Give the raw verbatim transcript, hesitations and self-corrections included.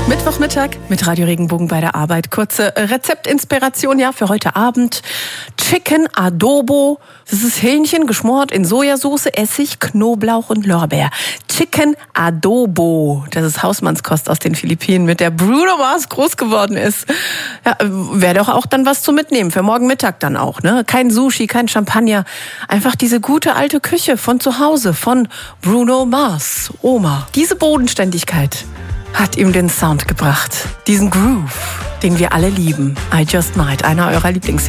Mittwochmittag mit Radio Regenbogen bei der Arbeit. Kurze Rezeptinspiration ja für heute Abend. Chicken Adobo. Das ist Hähnchen geschmort in Sojasauce, Essig, Knoblauch und Lorbeer. Chicken Adobo. Das ist Hausmannskost aus den Philippinen, mit der Bruno Mars groß geworden ist. Ja, wäre doch auch dann was zu mitnehmen. Für morgen Mittag dann auch, ne? Kein Sushi, kein Champagner. Einfach diese gute alte Küche von zu Hause, von Bruno Mars, Oma. Diese Bodenständigkeit hat ihm den Sound gebracht. Diesen Groove, den wir alle lieben. I Just Might, einer eurer Lieblingshits.